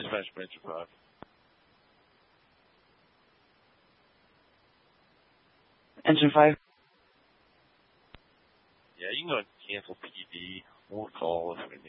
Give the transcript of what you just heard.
dispatch for engine 5. Engine 5. Yeah, you can go and cancel PD. We'll call if we